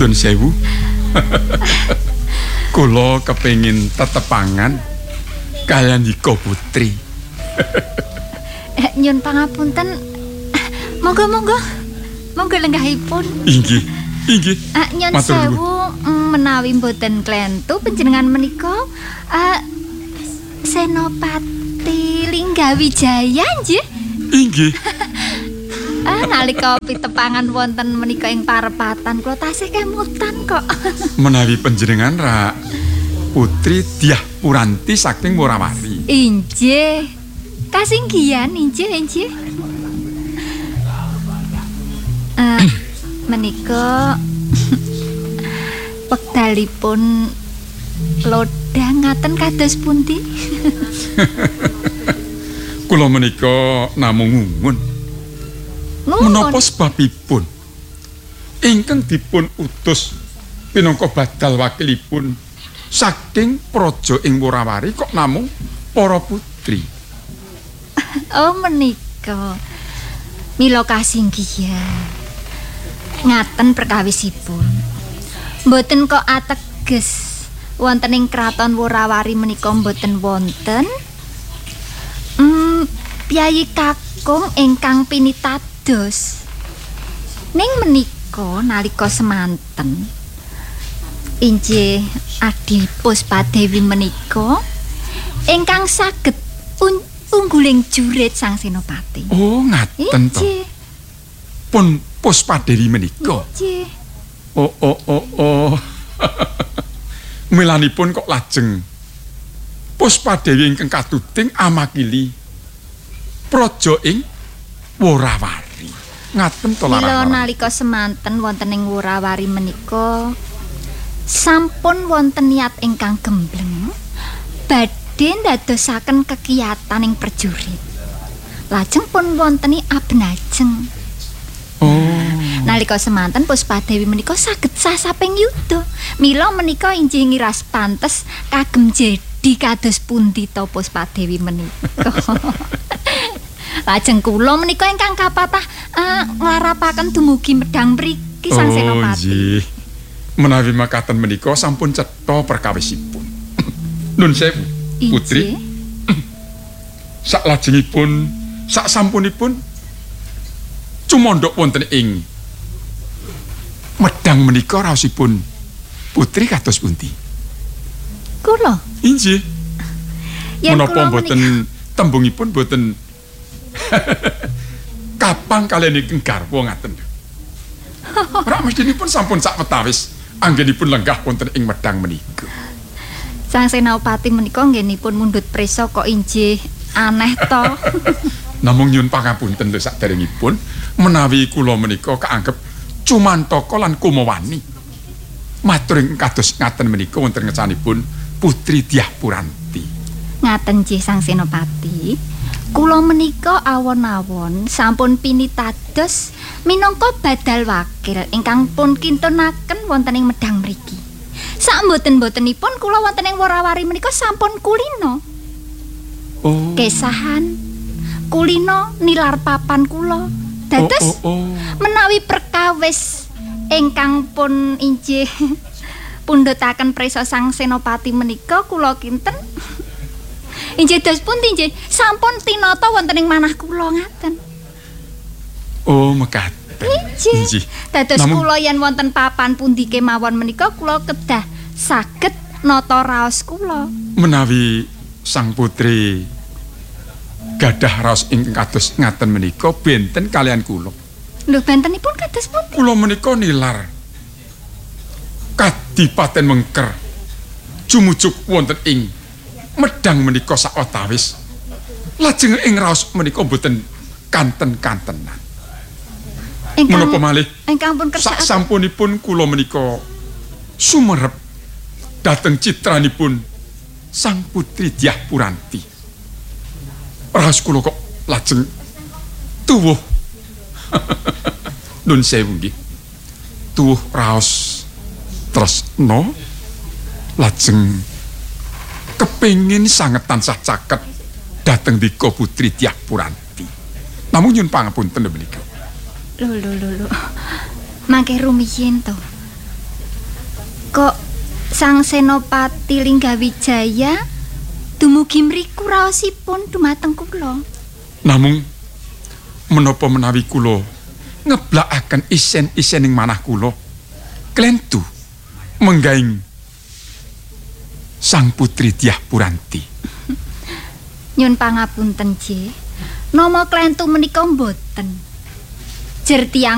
Dun sewu. Kula kepengin tetepangan kalian Yika Putri. Nyun pangapunten. Monggo lenggahipun. Inggih. Nyun sewu menawi mboten klentu panjenengan menika Senopati Linggawijaya nggih. Inggih. Nalika pitepangan wonten menika ing parepatan kula tasih kemutan kok. Menawi panjenengan Rak Putri Dyah Puranti saking Morawari. Inggih. Kasinggihan inggih. Menika wekdalipun lodang ngaten kados pundi? Kula menika namung ngungun. Menapa sebabipun ingkang dipun utus pinangka badal wakilipun saking praja ing Morawari kok namung para putri? Oh menika mila kasinggihan. Ngaten perkawisipun. Mboten kok ateges wonten ing kraton Worawari menika mboten wonten Pyayi kakung ingkang pinitados. Ning menika nalika semanten inggih Adi Puspadewi menika ingkang saged ungguling jurit Sang Senopati. Oh, ngaten to. Pun Puspadewi menika. Nggih. Oh. Melanipun kok lajeng Puspadewi ingkang katuting amakili praja ing Worawari. Ngaten to larang. Mila nalika semanten wonten ing Worawari menika sampun wonten niat ingkang gembleng badhe ndadosaken kekiyatan ing prajurit. Lajeng pun wonteni abenajeng. Nalika semanten Puspadewi menika saged sasaping yuda. Mila menika inggih ngiras pantes kagem jadi kados pundi to Puspadewi menika. Lajeng kula menika ingkang kapatah nglarapaken dumugi medang mriki Sang Senopati. Nggih. Menawi makaten menika sampun cetha perkawisipun. Nun sewu, Putri. Saklajengipun, sak sampunipun cumondhok wonten ing medang menika raosipun Putri kados pundi? Kula. Inggih. Menapa mboten menika... tembungipun mboten kapang kalian ingkang garwa ngaten. Rak mestinipun sampun sak wetawis anggenipun lenggah wonten ing medang menika. Sang Senopati menika nggenipun mundhut prisa kok inggih aneh to. Namung nyuwun pangapunten lho saderengipun menawi kula menika kaanggep cumantaka lan kumawani. Matur ing kados ngaten menika wonten ngecanipun Putri Dyah Puranti. Ngaten nggih Sang Senopati. Kula menika awon-awon sampun pinitados minangka badal wakil ingkang pun kintunaken wonten ing medang mriki. Sak mboten-mbotenipun kula wonten ing Worawari menika sampun kulina. Oh. Kesahan kulina nilar papan kula. Dados menawi perkawis ingkang pun inggih pundhutaken prisa Sang Senopati menika kula kinten inggih dos pundi inggih sampun tinata wonten ing manah kula ngaten. Oh, mekaten. Inggih. Dados kula yen wonten papan pundi kemawon menika kula kedah saged nata raos kula. Menawi sang putri gadah raos ingkang kados ngaten menika benten kalian kula. Lho bentenipun kados pundi? Kula menika nilar Kadipaten Mengker jumujuk wonten ing medang menika sawetawis. Lajeng ing raos menika boten kanten-kantenan. Menapa malih ingkang pun kersa sampunipun kula menika sumerep dhateng citranipun Sang Putri Dyah Puranti. Raos kula kok lajeng tuwuh. Nun sewu nggih. Tuwuh raos tresna lajeng kepengin sanget tansah caket dhateng Dika Putri Dyah Puranti. Namung nyun pangapunten menika. Lho. Mangke rumiyin to. Kok Sang Senopati Linggawijaya dumugi mriku raosipun dumateng kula? Namung menapa menawi kula ngeblakaken isen-isen ing manah kula klentu menggaing Sang Putri Dyah Puranti. Nyun pangapunten, Nggih. Nama klentu menika mboten. Jer tiyang